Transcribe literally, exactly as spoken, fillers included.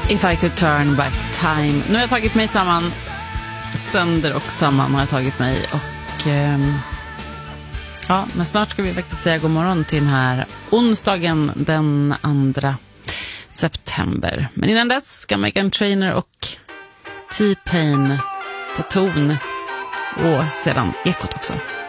If I could turn back time. Nu har jag tagit mig samman, sönder och samman har jag tagit mig. Och eh, ja, men snart ska vi faktiskt säga god morgon till den här onsdagen den andra september. Men innan dess ska Meghan Trainor och T-Pain ta ton. Och sedan Ekot också.